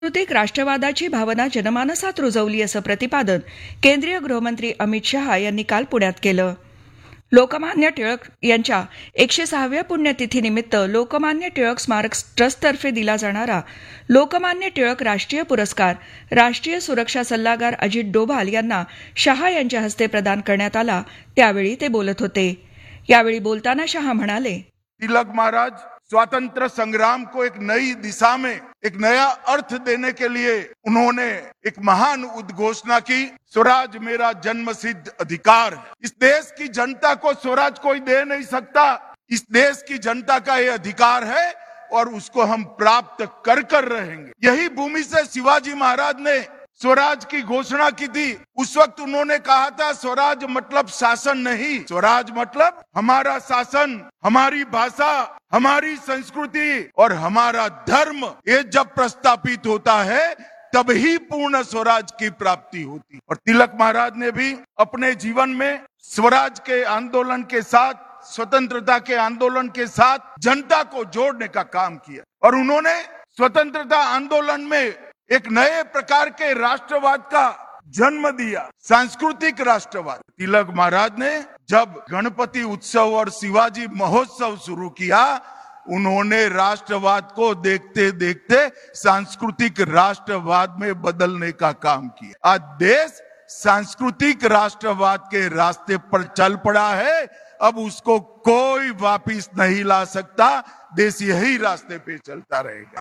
सांस्कृतिक राष्ट्रवादाची भावना जनमानसात रुजवली असं प्रतिपादन केंद्रीय गृहमंत्री अमित शहा यांनी काल पुण्यात केलं. लोकमान्य टिळक यांच्या 106व्या पुण्यतिथीनिमित्त लोकमान्य टिळक स्मारक ट्रस्टतर्फे दिला जाणारा लोकमान्य टिळक राष्ट्रीय पुरस्कार राष्ट्रीय सुरक्षा सल्लागार अजित डोभाल यांना शहा यांच्या हस्ते प्रदान करण्यात आला. त्यावेळी ते बोलत होते. यावेळी बोलताना शहा म्हणाले, तिलक महाराज स्वातंत्र संग्राम को एक नई दिशा में एक नया अर्थ देने के लिए उन्होंने एक महान उद्घोषणा की, स्वराज मेरा जन्मसिद्ध अधिकार है. इस देश की जनता को स्वराज कोई दे नहीं सकता. इस देश की जनता का ये अधिकार है और उसको हम प्राप्त कर रहेंगे. यही भूमि से शिवाजी महाराज ने स्वराज की घोषणा की थी. उस वक्त उन्होंने कहा था स्वराज मतलब शासन नहीं, स्वराज मतलब हमारा शासन, हमारी भाषा, हमारी संस्कृति और हमारा धर्म ये जब प्रस्थापित होता है तभी पूर्ण स्वराज की प्राप्ति होती. और तिलक महाराज ने भी अपने जीवन में स्वराज के आंदोलन के साथ, स्वतंत्रता के आंदोलन के साथ जनता को जोड़ने का काम किया और उन्होंने स्वतंत्रता आंदोलन में एक नए प्रकार के राष्ट्रवाद का जन्म दिया, सांस्कृतिक राष्ट्रवाद. तिलक महाराज ने जब गणपति उत्सव और शिवाजी महोत्सव शुरू किया, उन्होंने राष्ट्रवाद को देखते देखते सांस्कृतिक राष्ट्रवाद में बदलने का काम किया. आज देश सांस्कृतिक राष्ट्रवाद के रास्ते पर चल पड़ा है. अब उसको कोई वापिस नहीं ला सकता. देश यही रास्ते पे चलता रहेगा.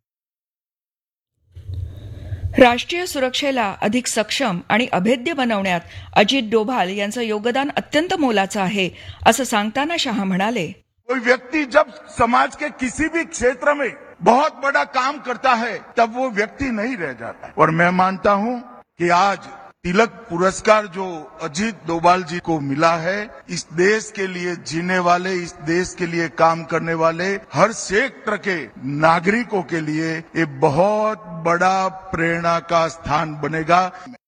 राष्ट्रीय सुरक्षेला अधिक सक्षम आणि अभेद्य बनवण्यात अजित डोभाल यांचं योगदान अत्यंत मोलाचं आहे असं सांगताना शहा म्हणाले, कोई व्यक्ति जब समाज के किसी भी क्षेत्र में बहुत बड़ा काम करता है तब वो व्यक्ति नहीं रह जाता. और मैं मानता हूं कि आज तिलक पुरस्कार जो अजित डोभाल जी को मिला है, इस देश के लिए जीने वाले, इस देश के लिए काम करने वाले हर क्षेत्र के नागरिकों के लिए ये बहुत बड़ा प्रेरणा का स्थान बनेगा.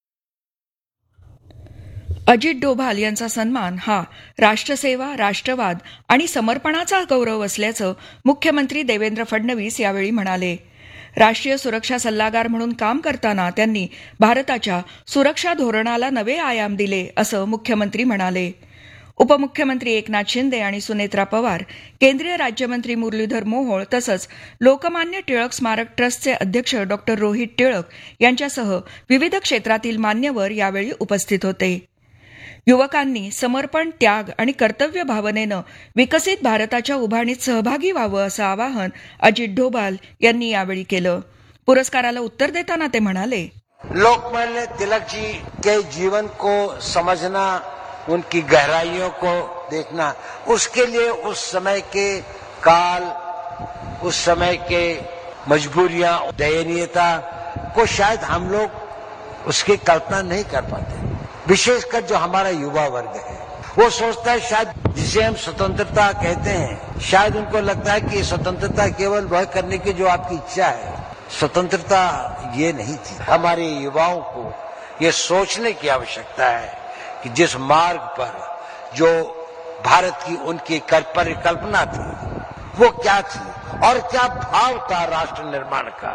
अजित डोभाल यांचा सन्मान हा राष्ट्रसेवा, राष्ट्रवाद आणि समर्पणाचा गौरव असल्याचं मुख्यमंत्री देवेंद्र फडणवीस यावेळी म्हणाले. राष्ट्रीय सुरक्षा सल्लागार म्हणून काम करताना त्यांनी भारताच्या सुरक्षा धोरणाला नवे आयाम दिले असं मुख्यमंत्री म्हणाले. उपमुख्यमंत्री एकनाथ शिंदे आणि सुनेत्रा पवार, केंद्रीय राज्यमंत्री मुरलीधर मोहोळ तसंच लोकमान्य टिळक स्मारक ट्रस्टचे अध्यक्ष डॉ. रोहित टिळक यांच्यासह विविध क्षेत्रातील मान्यवर यावेळी उपस्थित होते. युवकांनी समर्पण, त्याग आणि कर्तव्य भावनेनं विकसित भारताच्या उभारणीत सहभागी व्हावं असं आवाहन अजित डोभाल यांनी यावेळी केलं. पुरस्काराला उत्तर देताना ते म्हणाले, लोकमान्य तिलक जी के जीवन को समझना, उनकी गहराइयों को देखना, उसके लिए उस समय के काल, उस समय के मजबूरियां, दयनीयता को शायद हम लोग उसकी कल्पना नहीं कर पाते. विशेषकर जो हमारा युवा वर्ग है वो सोचता है शायद जिसे हम स्वतंत्रता कहते हैं, शायद उनको लगता है कि स्वतंत्रता केवल वह करने की जो आपकी इच्छा है. स्वतंत्रता ये नहीं थी. हमारे युवाओं को ये सोचने की आवश्यकता है कि जिस मार्ग पर जो भारत की उनकी परिकल्पना थी वो क्या थी और क्या भाव था राष्ट्र निर्माण का.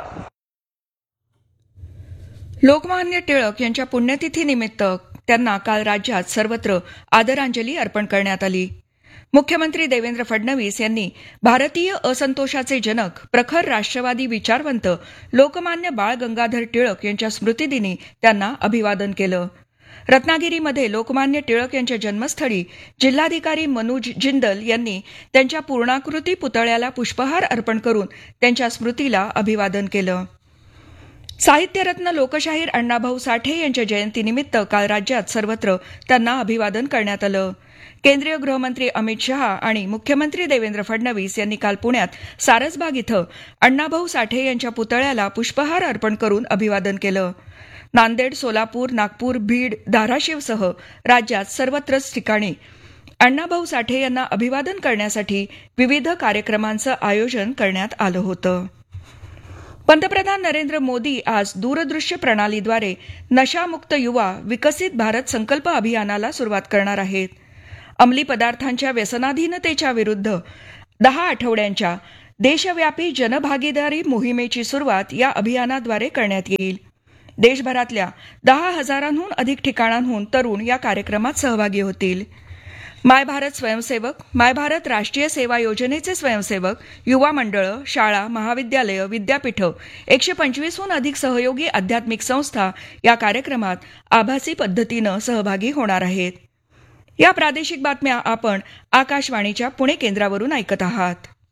लोकमान्य टिळक यांच्या पुण्यतिथीनिमित्त त्यांना काल राज्यात सर्वत्र आदरांजली अर्पण करण्यात आली. मुख्यमंत्री देवेंद्र फडणवीस यांनी भारतीय असंतोषाचे जनक, प्रखर राष्ट्रवादी विचारवंत लोकमान्य बाळ गंगाधर टिळक यांच्या स्मृतिदिनी त्यांना अभिवादन केलं. रत्नागिरीमध्ये लोकमान्य टिळक यांच्या जन्मस्थळी जिल्हाधिकारी मनोज जिंदल यांनी त्यांच्या पूर्णाकृती पुतळ्याला पुष्पहार अर्पण करून त्यांच्या स्मृतीला अभिवादन केलं. साहित्यरत्न लोकशाहीर अण्णाभाऊ साठे यांच्या जयंतीनिमित्त काल राज्यात सर्वत्र त्यांना अभिवादन करण्यात आलं. केंद्रीय गृहमंत्री अमित शहा आणि मुख्यमंत्री देवेंद्र फडणवीस यांनी काल पुण्यात सारसबाग इथं अण्णाभाऊ साठे यांच्या पुतळ्याला पुष्पहार अर्पण करून अभिवादन केलं. नांदेड, सोलापूर, नागपूर, बीड, धाराशिवसह राज्यात सर्वत्रच ठिकाणी अण्णाभाऊ साठे यांना अभिवादन करण्यासाठी विविध कार्यक्रमांचं आयोजन करण्यात आलं होतं. पंतप्रधान नरेंद्र मोदी आज दूरदृश्य प्रणालीद्वारे नशामुक्त युवा विकसित भारत संकल्प अभियानाला सुरुवात करणार आहेत. अंमली पदार्थांच्या व्यसनाधीनतेच्या विरुद्ध 10 आठवड्यांच्या देशव्यापी जनभागीदारी मोहिमेची सुरुवात या अभियानाद्वारे करण्यात येईल. देशभरातल्या 10,000हून अधिक ठिकाणांहून तरुण या कार्यक्रमात सहभागी होतील. माय भारत स्वयंसेवक, माय भारत राष्ट्रीय सेवा योजनेचे स्वयंसेवक, युवा मंडळं, शाळा, महाविद्यालयं, विद्यापीठं, 125हून अधिक सहयोगी आध्यात्मिक संस्था या कार्यक्रमात आभासी पद्धतीनं सहभागी होणार आहेत. या प्रादेशिक बातम्या आपण आकाशवाणीच्या पुणे केंद्रावरून ऐकत आहात.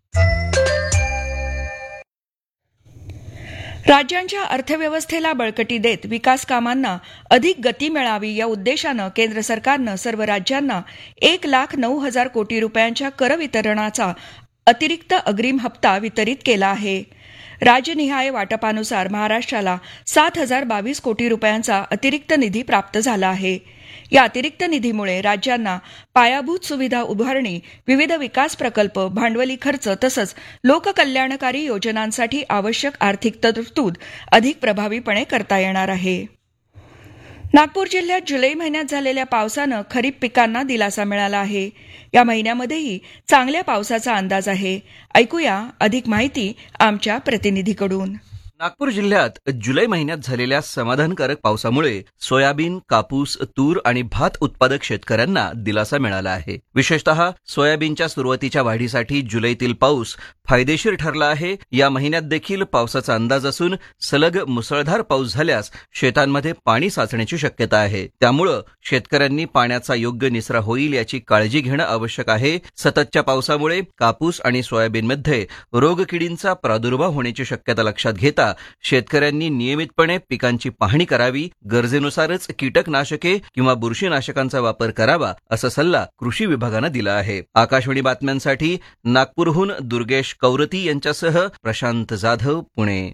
राज्यांच्या अर्थव्यवस्थेला बळकटी देत विकास कामांना अधिक गती मिळावी या उद्देशानं केंद्र सरकारनं सर्व राज्यांना 1,09,000 कोटी रुपयांच्या कर वितरणाचा अतिरिक्त अग्रिम हप्ता वितरित केला आहे. राज्यनिहाय वाटपानुसार महाराष्ट्राला 7,022 कोटी रुपयांचा अतिरिक्त निधी प्राप्त झाला आहे. या अतिरिक्त निधीमुळे राज्यांना पायाभूत सुविधा उभारणी, विविध विकास प्रकल्प, भांडवली खर्च तसंच लोककल्याणकारी योजनांसाठी आवश्यक आर्थिक तरतूद अधिक प्रभावीपणे करता येणार आहे. नागपूर जिल्ह्यात जुलै महिन्यात झालेल्या पावसानं खरीप पिकांना दिलासा मिळाला आहे. या महिन्यामध्येही चांगल्या पावसाचा अंदाज आहे. ऐकूया अधिक माहिती आमच्या प्रतिनिधीकडून. नागपूर जिल्ह्यात जुलै महिन्यात झालेल्या समाधानकारक पावसामुळे सोयाबीन, कापूस, तूर आणि भात उत्पादक शेतकऱ्यांना दिलासा मिळाला आहे. विशेषतः सोयाबीनच्या सुरुवातीच्या वाढीसाठी जुलैतील पाऊस फायदेशीर ठरला आहे. या महिन्यात देखील पावसाचा अंदाज असून सलग मुसळधार पाऊस झाल्यास शेतांमध्ये पाणी साचण्याची शक्यता आहे. त्यामुळं शेतकऱ्यांनी पाण्याचा योग्य निचरा होईल याची काळजी घेणं आवश्यक आहे. सततच्या पावसामुळे कापूस आणि सोयाबीनमध्ये रोगकिडींचा प्रादुर्भाव होण्याची शक्यता लक्षात घेता शेतकऱ्यांनी नियमितपणे पिकांची पाहणी करावी. गरजेनुसारच कीटकनाशके किंवा बुरशीनाशकांचा वापर करावा असा सल्ला कृषी विभागानं दिला आहे. आकाशवाणी बातम्यांसाठी नागपूरहून दुर्गेश कौरती यांच्यासह प्रशांत जाधव, पुणे.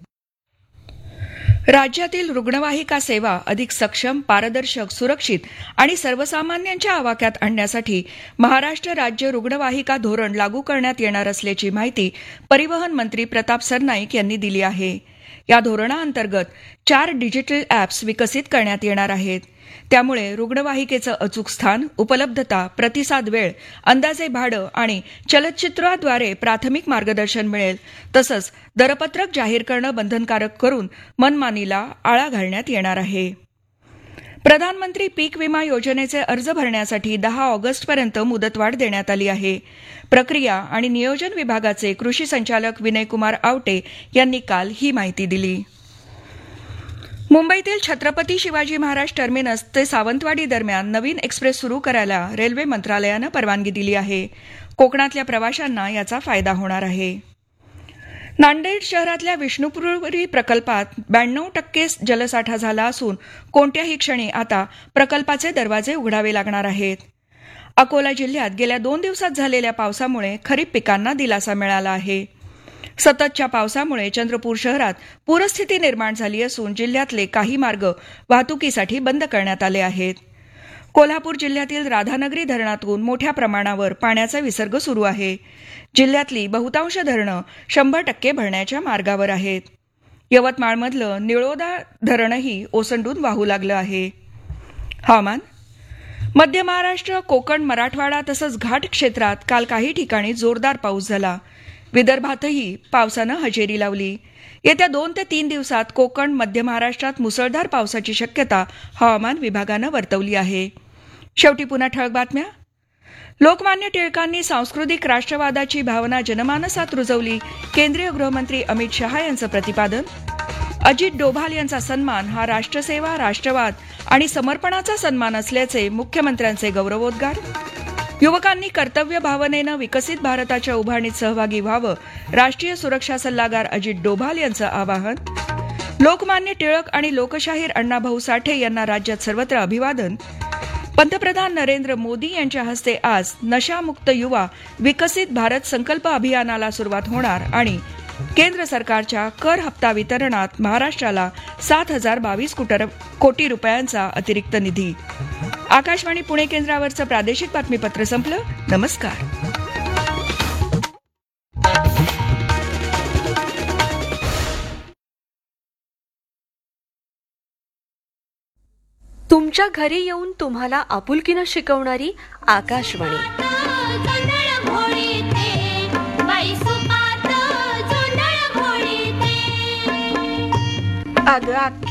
राज्यातील रुग्णवाहिका सेवा अधिक सक्षम, पारदर्शक, सुरक्षित आणि सर्वसामान्यांच्या आवाक्यात आणण्यासाठी महाराष्ट्र राज्य रुग्णवाहिका धोरण लागू करण्यात येणार असल्याची माहिती परिवहन मंत्री प्रताप सरनाईक यांनी दिली आहे. या धोरणाअंतर्गत 4 डिजिटल ॲप्स विकसित करण्यात येणार आहेत. त्यामुळे रुग्णवाहिकेचं अचूक स्थान, उपलब्धता, प्रतिसाद वेळ, अंदाजे भाडं आणि चलचित्राद्वारे प्राथमिक मार्गदर्शन मिळेल. तसंच दरपत्रक जाहीर करणं बंधनकारक करून मनमानीला आळा घालण्यात येणार आहे. प्रधानमंत्री पीक विमा योजनेचे अर्ज भरण्यासाठी 10 ऑगस्टपर्यंत मुदतवाढ देण्यात आली आहे. प्रक्रिया आणि नियोजन विभागाचे कृषी संचालक विनयकुमार आवटे यांनी काल ही माहिती दिली. मुंबईतील छत्रपती शिवाजी महाराज टर्मिनस ते सावंतवाडी दरम्यान नवीन एक्सप्रेस सुरू करायला रेल्वे मंत्रालयानं परवानगी दिली आहे. कोकणातल्या प्रवाशांना याचा फायदा होणार आहे. नांदेड शहरातल्या विष्णुपुरी प्रकल्पात 92% जलसाठा झाला असून कोणत्याही क्षणी आता प्रकल्पाचे दरवाजे उघडावे लागणार आहेत. अकोला जिल्ह्यात गेल्या 2 दिवसात झालेल्या पावसामुळे खरीप पिकांना दिलासा मिळाला आहे. सततच्या पावसामुळे चंद्रपूर शहरात पूरस्थिती निर्माण झाली असून जिल्ह्यातले काही मार्ग वाहतुकीसाठी बंद करण्यात आले आहेत. कोल्हापूर जिल्ह्यातील राधानगरी धरणातून मोठ्या प्रमाणावर पाण्याचा विसर्ग सुरू आहे. जिल्ह्यातली बहुतांश धरणं 100% भरण्याच्या मार्गावर आहेत. यवतमाळमधलं निळोदा धरणही ओसंडून वाहू लागलं आहे. हवामान. मध्य महाराष्ट्र, कोकण, मराठवाडा तसंच घाट क्षेत्रात काल काही ठिकाणी जोरदार पाऊस झाला. विदर्भातही पावसानं हजेरी लावली. येत्या 2 ते 3 दिवसात कोकण, मध्य महाराष्ट्रात मुसळधार पावसाची शक्यता हवामान विभागानं वर्तवली आहे. शेवटी पुन्हा ठळक बातम्या. लोकमान्य टिळकांनी सांस्कृतिक राष्ट्रवादाची भावना जनमानसात रुजवली. केंद्रीय गृहमंत्री अमित शहा यांचं प्रतिपादन. अजित डोभाल यांचा सन्मान हा राष्ट्रसेवा, राष्ट्रवाद आणि समर्पणाचा सन्मान असल्याचे मुख्यमंत्र्यांचे गौरवोद्गार. युवकांनी कर्तव्य भावनेनं विकसित भारताच्या उभारणीत सहभागी व्हावं, राष्ट्रीय सुरक्षा सल्लागार अजित डोभाल यांचं आवाहन. लोकमान्य टिळक आणि लोकशाहीर अण्णाभाऊ साठे यांना राज्यात सर्वत्र अभिवादन. पंतप्रधान नरेंद्र मोदी यांच्या हस्ते आज नशामुक्त युवा विकसित भारत संकल्प अभियानाला सुरुवात होणार आणि केंद्र सरकारच्या कर हप्ता वितरणात महाराष्ट्राला 7,022 कोटी रुपयांचा अतिरिक्त निधी. आकाशवाणी पुणे केंद्रावरचं प्रादेशिक बातमीपत्र संपलं. नमस्कार. तुमच्या घरी येऊन तुम्हाला आपुलकीनं शिकवणारी आकाशवाणी. अगं